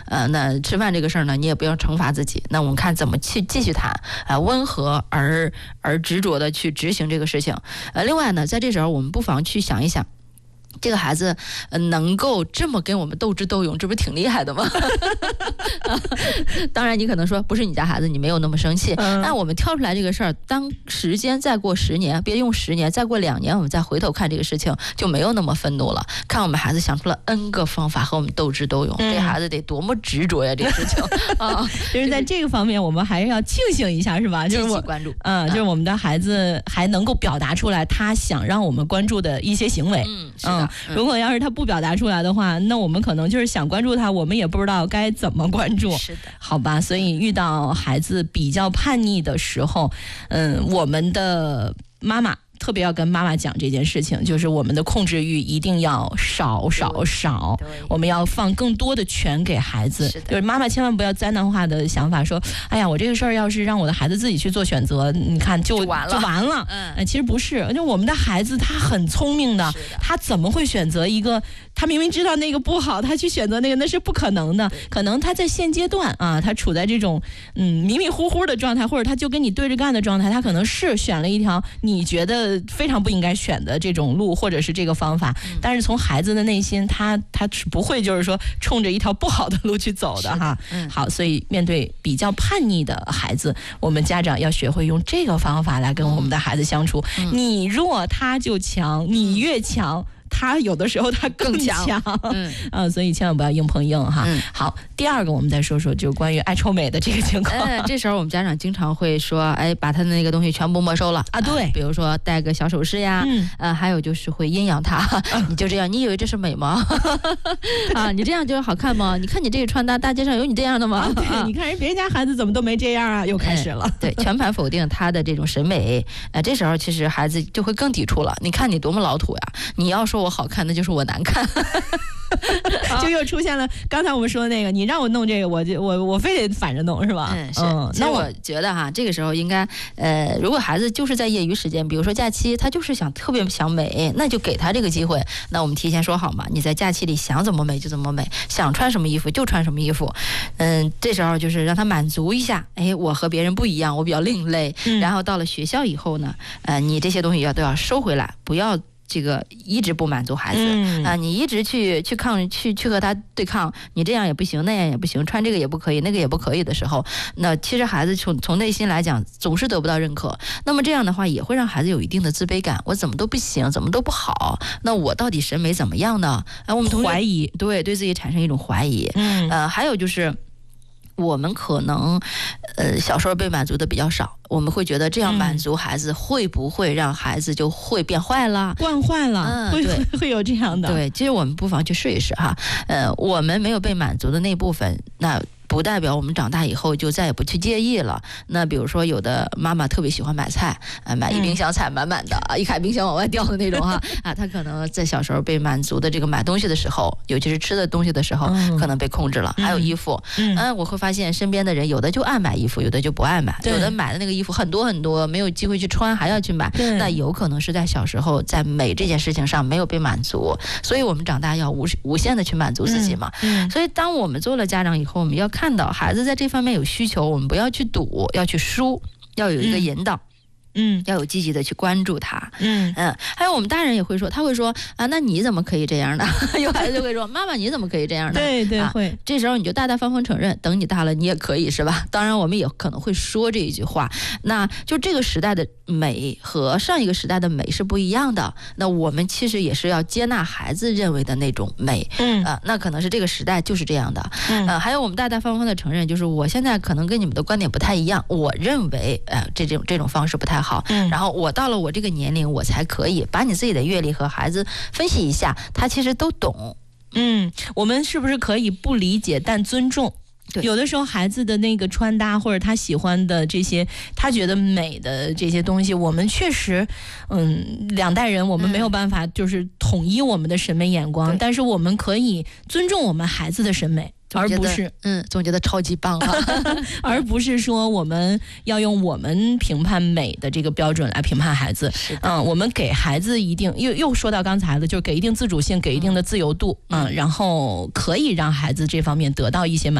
那吃饭这个事儿呢，你也不要惩罚自己。那我们看怎么去继续谈温和而执着的去执行这个事情。另外呢，在这时候我们不妨去想一想。这个孩子能够这么跟我们斗智斗勇，这不是挺厉害的吗？当然你可能说不是你家孩子，你没有那么生气。那我们挑出来这个事儿，当时间再过10年，别用10年，再过2年，我们再回头看这个事情，就没有那么愤怒了。看我们孩子想出了 N 个方法和我们斗智斗勇，这孩子得多么执着呀！这个事情啊， 就是在这个方面，我们还是要庆幸一下，是吧？就是积极关注， 就是我们的孩子还能够表达出来他想让我们关注的一些行为。 是的。 如果要是他不表达出来的话，那我们可能就是想关注他，我们也不知道该怎么关注。 是的， 好吧。所以遇到孩子比较叛逆的时候，我们的妈妈特别要跟妈妈讲这件事情，就是我们的控制欲一定要少，我们要放更多的权给孩子。就是妈妈千万不要灾难化的想法，说哎呀，我这个事儿要是让我的孩子自己去做选择，你看就完了。其实不是，就我们的孩子他很聪明的，他怎么会选择一个他明明知道那个不好，他去选择那个，那是不可能的。可能他在现阶段他处在这种迷迷糊糊的状态，或者他就跟你对着干的状态，他可能是选了一条你觉得非常不应该选的这种路，或者是这个方法，但是从孩子的内心，他是不会就是说冲着一条不好的路去走的哈。好，所以面对比较叛逆的孩子，我们家长要学会用这个方法来跟我们的孩子相处。你弱他就强，你越强他有的时候他更强。所以千万不要硬碰硬哈。好，第二个我们再说说就是关于爱臭美的这个情况。 这时候我们家长经常会说，把他的那个东西全部没收了啊。 对， 比如说戴个小首饰呀，还有就是会阴阳他。你就这样，你以为这是美吗？你这样就是好看吗？你看你这个穿搭，大街上有你这样的吗？ 对，你看人别人家孩子怎么都没这样啊，又开始了。 对，全盘否定他的这种审美。这时候其实孩子就会更抵触了。你看你多么老土呀！你要说我好看，那就是我难看。 就又出现了刚才我们说的那个，你让我弄这个，我非得反着弄，是吧？ 那我觉得这个时候应该如果孩子就是在业余时间，比如说假期，他就是特别想美，那就给他这个机会。那我们提前说好嘛，你在假期里想怎么美就怎么美，想穿什么衣服就穿什么衣服。这时候就是让他满足一下，我和别人不一样，我比较另类。然后到了学校以后呢，你这些东西都要收回来，不要这个一直不满足孩子你一直去和他对抗，你这样也不行，那样也不行，穿这个也不可以，那个也不可以的时候，那其实孩子从内心来讲总是得不到认可。那么这样的话也会让孩子有一定的自卑感，我怎么都不行，怎么都不好，那我到底审美怎么样呢？我们同时怀疑， 对自己产生一种怀疑。还有就是我们可能小时候被满足的比较少，我们会觉得这样满足孩子会不会让孩子就会变坏了， 惯坏了，会有这样的。 对，其实我们不妨去试一试哈。我们没有被满足的那部分，那不代表我们长大以后就再也不去介意了。那比如说有的妈妈特别喜欢买菜，买一冰箱菜满满的，一开冰箱往外掉的那种哈她可能在小时候被满足的这个买东西的时候，尤其是吃的东西的时候，可能被控制了。还有衣服，我会发现身边的人有的就爱买衣服，有的就不爱买，有的买的那个衣服很多很多，没有机会去穿还要去买，那有可能是在小时候在美这件事情上没有被满足，所以我们长大要无限的去满足自己嘛。所以当我们做了家长以后，我们要看到孩子在这方面有需求，我们不要去赌，要去输，要有一个引导。要有积极的去关注他。还有我们大人也会说，他会说那你怎么可以这样呢？有孩子就会说，妈妈你怎么可以这样呢？ 对，会。 这时候你就大大方方承认，等你大了你也可以，是吧？当然我们也可能会说这一句话，那就这个时代的美和上一个时代的美是不一样的，那我们其实也是要接纳孩子认为的那种美。那可能是这个时代就是这样的。还有我们大大方方的承认，就是我现在可能跟你们的观点不太一样，我认为这种方式不太好。然后我到了我这个年龄，我才可以把你自己的阅历和孩子分析一下，他其实都懂。 我们是不是可以不理解但尊重？有的时候孩子的那个穿搭或者他喜欢的这些他觉得美的这些东西，我们确实两代人我们没有办法就是统一我们的审美眼光，但是我们可以尊重我们孩子的审美，而不是总觉得超级棒啊而不是说我们要用我们评判美的这个标准来评判孩子。我们给孩子一定又说到刚才的，就是给一定自主性，给一定的自由度然后可以让孩子这方面得到一些